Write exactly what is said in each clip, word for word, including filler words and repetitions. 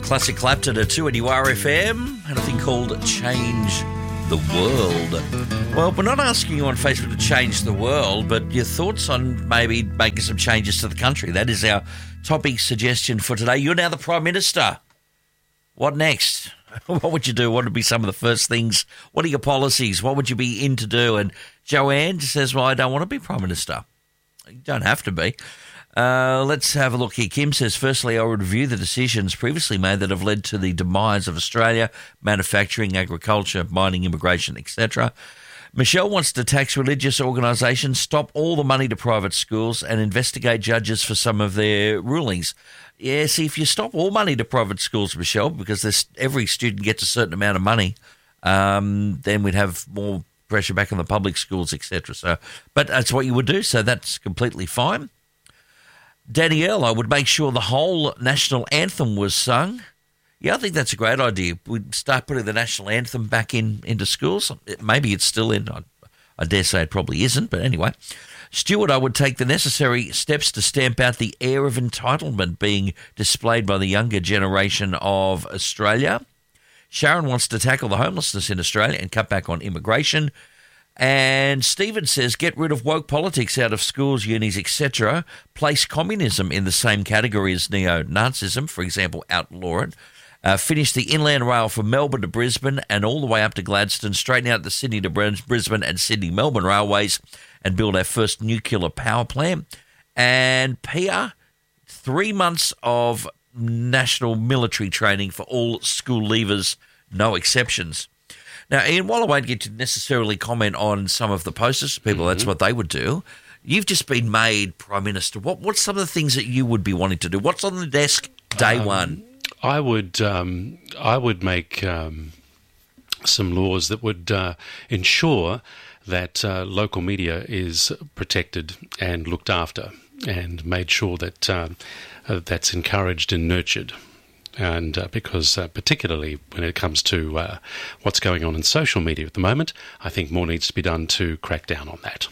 classic Clapton at two at U R F M and a thing called Change the World. Well, we're not asking you on Facebook to change the world, but your thoughts on maybe making some changes to the country. That is our topic suggestion for today. You're now the Prime Minister. What next? What would you do? What would be some of the first things? What are your policies? What would you be in to do? And Joanne says, well, I don't want to be Prime Minister. You don't have to be. Uh, let's have a look here. Kim says, firstly, I would review the decisions previously made that have led to the demise of Australia, manufacturing, agriculture, mining, immigration, et cetera. Michelle wants to tax religious organisations, stop all the money to private schools and investigate judges for some of their rulings. Yeah, see, if you stop all money to private schools, Michelle, because this, every student gets a certain amount of money, um, then we'd have more pressure back on the public schools, et cetera. So, but that's what you would do, so that's completely fine. Danielle, I would make sure the whole national anthem was sung. Yeah, I think that's a great idea. We'd start putting the national anthem back in into schools. It, maybe it's still in. I, I dare say it probably isn't, but anyway. Stuart, I would take the necessary steps to stamp out the air of entitlement being displayed by the younger generation of Australia. Sharon wants to tackle the homelessness in Australia and cut back on immigration. And Stephen says, get rid of woke politics out of schools, unis, et cetera. Place communism in the same category as neo-Nazism, for example, outlaw it. Uh, finish the inland rail from Melbourne to Brisbane and all the way up to Gladstone, straighten out the Sydney to Brisbane and Sydney-Melbourne railways and build our first nuclear power plant. And Pia, three months of national military training for all school leavers, no exceptions. Now, Ian, while I won't get to necessarily comment on some of the posters, people, mm-hmm. that's what they would do, you've just been made Prime Minister. What What's some of the things that you would be wanting to do? What's on the desk day um, one? I would um, I would make um, some laws that would uh, ensure that uh, local media is protected and looked after, and made sure that uh, uh, that's encouraged and nurtured. And uh, because uh, particularly when it comes to uh, what's going on in social media at the moment, I think more needs to be done to crack down on that.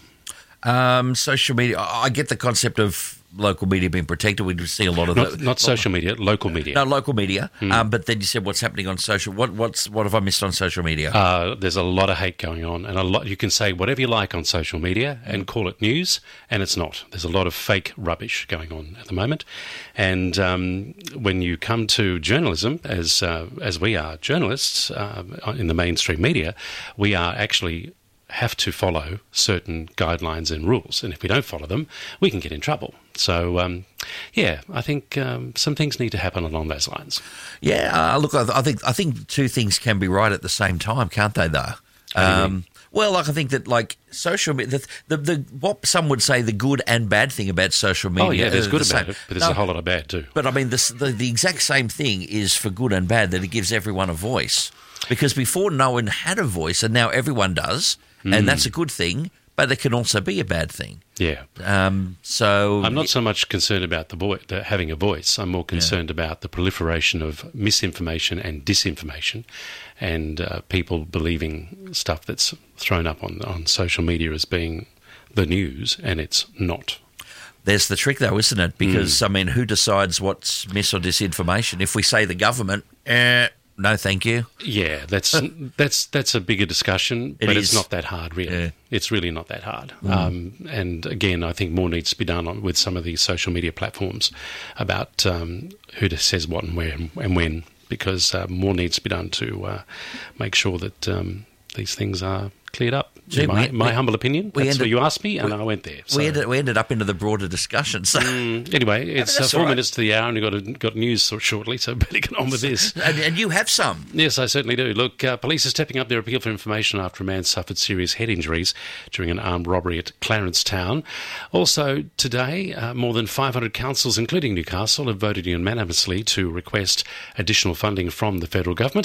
Um, social media, I get the concept of local media being protected. We see a lot of not, the, not social media, local media. No, local media. Mm. Um, but then you said what's happening on social. What what's what have I missed on social media? Uh, there's a lot of hate going on, and a lot. You can say whatever you like on social media and call it news, and it's not. There's a lot of fake rubbish going on at the moment, and um, when you come to journalism, as uh, as we are journalists uh, in the mainstream media, we are actually have to follow certain guidelines and rules, and if we don't follow them, we can get in trouble. So, um, yeah, I think um, some things need to happen along those lines. Yeah, uh, look, I, I think I think two things can be right at the same time, can't they? Though, um, well, like I think that like social media, the, the the what some would say the good and bad thing about social media. Oh yeah, there's good the about same. it, but there's no, a whole lot of bad too. But I mean, this, the the exact same thing is for good and bad, that it gives everyone a voice. Because before no one had a voice, and now everyone does. And mm. that's a good thing, but it can also be a bad thing. Yeah. Um, so I'm not so much concerned about the, vo- the having a voice. I'm more concerned yeah. about the proliferation of misinformation and disinformation, and uh, people believing stuff that's thrown up on on social media as being the news, and it's not. There's the trick, though, isn't it? Because mm. I mean, who decides what's mis or disinformation? If we say the government, eh, no, thank you. Yeah, that's that's that's a bigger discussion, it but is. It's not that hard, really. Yeah. It's really not that hard. Mm. Um, and again, I think more needs to be done on, with some of these social media platforms about um, who says what and where and when, because uh, more needs to be done to uh, make sure that um, these things are cleared up. Gee, in my, we, my we, humble opinion, that's ended, what you asked me, and we, I went there. So. We, ended, we ended up into the broader discussion. So. Mm, anyway, it's uh, four right. minutes to the hour, and we've got, a, got news so shortly, so better get on with this. And, and you have some. Yes, I certainly do. Look, uh, police are stepping up their appeal for information after a man suffered serious head injuries during an armed robbery at Clarence Town. Also today, uh, more than five hundred councils, including Newcastle, have voted unanimously to request additional funding from the federal government.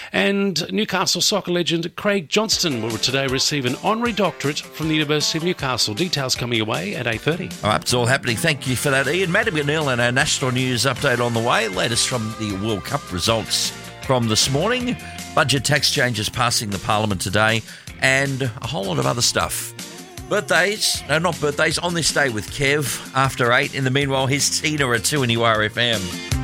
And Newcastle soccer legend Craig Johnston will today receive an honorary doctorate from the University of Newcastle. Details coming away at eight thirty. All right, it's all happening. Thank you for that, Ian. Madam O'Neill, and our national news update on the way. Latest from the World Cup results from this morning. Budget tax changes passing the Parliament today, and a whole lot of other stuff. Birthdays, no, not birthdays, on this day with Kev after eight. In the meanwhile, here's Tina at two in U R F M.